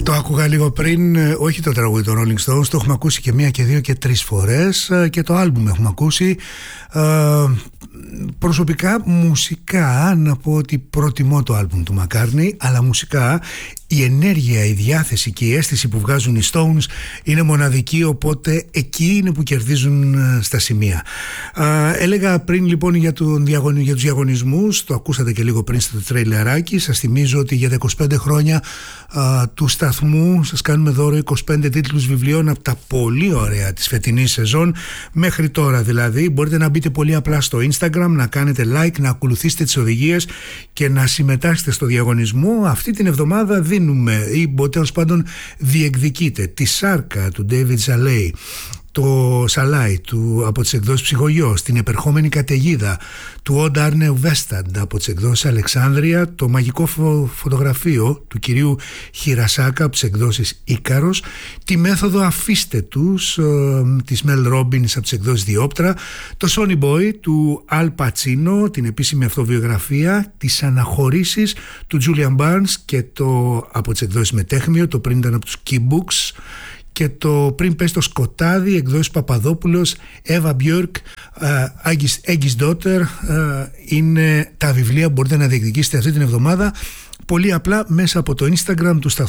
Το άκουγα λίγο πριν, όχι το τραγούδι των Rolling Stones, το έχουμε ακούσει και μία και δύο και τρεις φορές και το άλμπουμ έχουμε ακούσει. Προσωπικά, μουσικά, να πω ότι προτιμώ το άλμπουμ του McCartney, αλλά μουσικά η ενέργεια, η διάθεση και η αίσθηση που βγάζουν οι Stones είναι μοναδική, οπότε εκεί είναι που κερδίζουν στα σημεία. Έλεγα πριν λοιπόν για τους διαγωνισμούς, το ακούσατε και λίγο πριν στο τρέιλεράκι. Σας θυμίζω ότι για τα 25 χρόνια του σταθμού σας κάνουμε δώρο 25 τίτλους βιβλίων από τα πολύ ωραία της φετινής σεζόν μέχρι τώρα. Δηλαδή μπορείτε να μπείτε πολύ απλά στο Instagram, να κάνετε like, να ακολουθήσετε τις οδηγίες και να συμμετάσχετε στο διαγωνισμό. Αυτή την εβδομάδα δίνουμε ή τέλος πάντων διεκδικείτε τη Σάρκα του David Saleh, το Σαλάι από τις εκδόσεις Ψυχογιός, την επερχόμενη καταιγίδα του Odd Arne Westad από τις εκδόσεις Αλεξάνδρεια, το μαγικό φωτογραφείο του κυρίου Χιρασάκα από τις εκδόσεις Ίκαρος, τη μέθοδο Αφήστε τους της Mel Robbins από τις εκδόσεις Διόπτρα, το Sonny Boy του Al Pacino, την επίσημη αυτοβιογραφία, τις αναχωρήσεις του Julian Barnes και το από τις εκδόσεις Μετέχμιο, το πριν ήταν από τους Key Books, και το πριν πες το σκοτάδι, εκδόσεις Παπαδόπουλος, Εύα Μπιόρκ, Aegis Daughter, είναι τα βιβλία που μπορείτε να διεκδικήσετε αυτή την εβδομάδα πολύ απλά μέσα από το Instagram του σταθμού.